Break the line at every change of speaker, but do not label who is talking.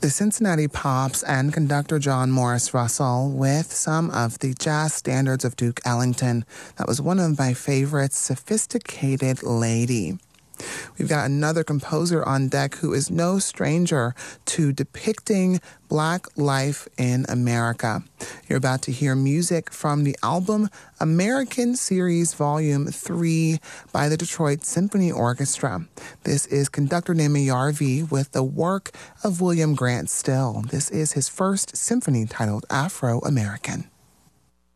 The Cincinnati Pops and conductor John Morris Russell with some of the jazz standards of Duke Ellington. That was one of my favorites, Sophisticated Lady. We've got another composer on deck who is no stranger to depicting Black life in America. You're about to hear music from the album American Series Volume 3 by the Detroit Symphony Orchestra. This is conductor Nima Yarvi with the work of William Grant Still. This is his first symphony titled Afro-American.